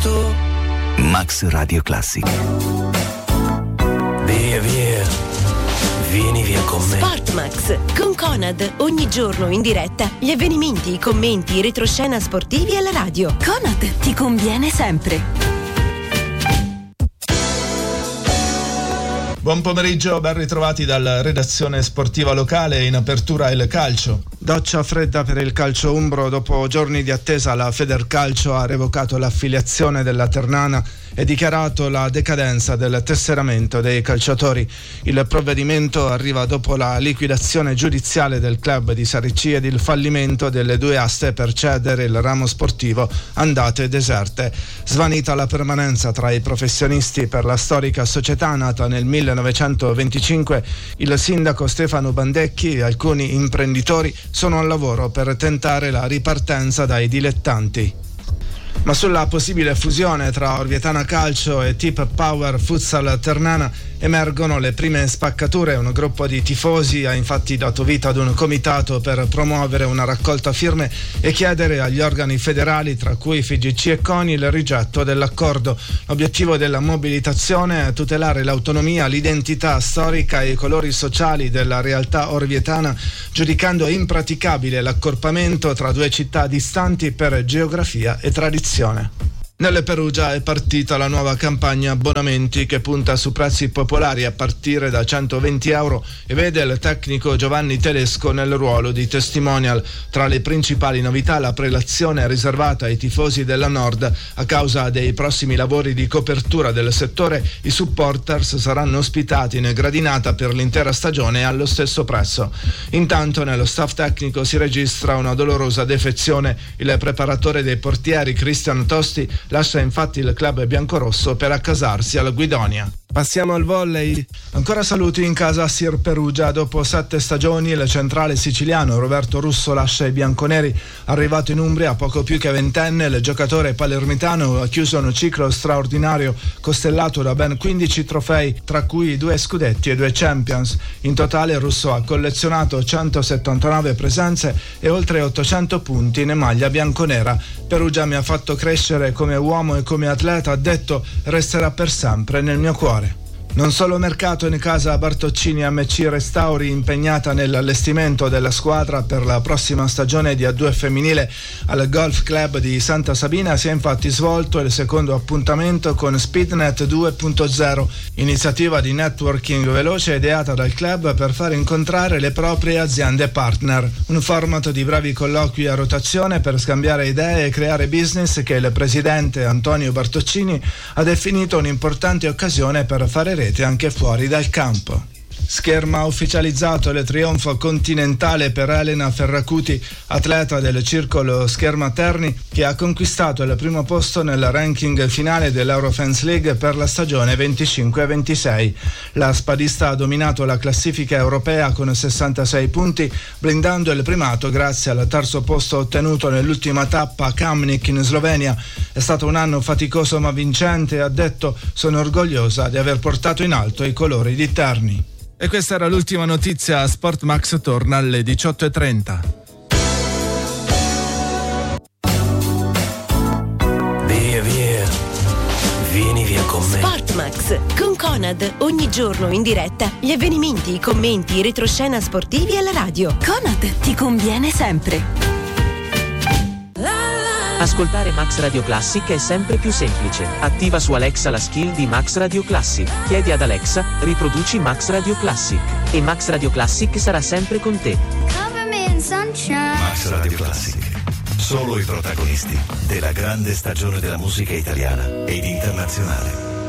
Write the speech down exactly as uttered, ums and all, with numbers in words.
tutto. Max Radio Classic. Via via, vieni via con me. Sportmax con Conad, ogni giorno in diretta gli avvenimenti, i commenti, i retroscena sportivi alla radio. Conad ti conviene sempre. Buon pomeriggio, ben ritrovati dalla redazione sportiva locale. In apertura il calcio. Doccia fredda per il calcio umbro. Dopo giorni di attesa la Federcalcio ha revocato l'affiliazione della Ternana e dichiarato la decadenza del tesseramento dei calciatori. Il provvedimento arriva dopo la liquidazione giudiziale del club di Saricì ed il fallimento delle due aste per cedere il ramo sportivo andate deserte. Svanita la permanenza tra i professionisti per la storica società nata nel millenovecentoventicinque, il sindaco Stefano Bandecchi e alcuni imprenditori sono al lavoro per tentare la ripartenza dai dilettanti. Ma sulla possibile fusione tra Orvietana Calcio e Tip Power Futsal Ternana emergono le prime spaccature. Un gruppo di tifosi ha infatti dato vita ad un comitato per promuovere una raccolta firme e chiedere agli organi federali, tra cui F I G C e CONI, il rigetto dell'accordo. L'obiettivo della mobilitazione è tutelare l'autonomia, l'identità storica e i colori sociali della realtà orvietana, giudicando impraticabile l'accorpamento tra due città distanti per geografia e tradizione. Nelle Perugia è partita la nuova campagna abbonamenti che punta su prezzi popolari a partire da centoventi euro e vede il tecnico Giovanni Telesco nel ruolo di testimonial. Tra le principali novità la prelazione riservata ai tifosi della Nord. A causa dei prossimi lavori di copertura del settore, i supporters saranno ospitati in gradinata per l'intera stagione allo stesso prezzo. Intanto nello staff tecnico si registra una dolorosa defezione. Il preparatore dei portieri Cristian Tosti lascia infatti il club biancorosso per accasarsi al Guidonia. Passiamo al volley. Ancora saluti in casa a Sir Perugia. Dopo sette stagioni il centrale siciliano Roberto Russo lascia i bianconeri. Arrivato in Umbria poco più che ventenne, il giocatore palermitano ha chiuso un ciclo straordinario costellato da ben quindici trofei, tra cui due scudetti e due Champions. In totale Russo ha collezionato centosettantanove presenze e oltre ottocento punti in maglia bianconera. Perugia mi ha fatto crescere come uomo e come atleta, ha detto, resterà per sempre nel mio cuore. Non solo mercato in casa Bartoccini M C Restauri, impegnata nell'allestimento della squadra per la prossima stagione di A due femminile al Golf Club di Santa Sabina. Si è infatti svolto il secondo appuntamento con Speednet due punto zero, iniziativa di networking veloce ideata dal club per far incontrare le proprie aziende partner. Un format di brevi colloqui a rotazione per scambiare idee e creare business che il presidente Antonio Bartoccini ha definito un'importante occasione per fare rete anche fuori dal campo. Scherma ufficializzato il trionfo continentale per Elena Ferracuti, atleta del circolo Scherma Terni, che ha conquistato il primo posto nel ranking finale dell'Eurofans League per la stagione venticinque ventisei. La spadista ha dominato la classifica europea con sessantasei punti, blindando il primato grazie al terzo posto ottenuto nell'ultima tappa a Kamnik in Slovenia. È stato un anno faticoso ma vincente e ha detto: sono orgogliosa di aver portato in alto i colori di Terni. E questa era l'ultima notizia. Sportmax torna alle diciotto e trenta. Via via, vieni via con me. Sportmax con Conad, ogni giorno in diretta gli avvenimenti, i commenti, i retroscena sportivi alla radio. Conad ti conviene sempre. Ascoltare Max Radio Classic è sempre più semplice. Attiva su Alexa la skill di Max Radio Classic. Chiedi ad Alexa, riproduci Max Radio Classic. E Max Radio Classic sarà sempre con te. Max Radio Classic. Solo i protagonisti della grande stagione della musica italiana ed internazionale.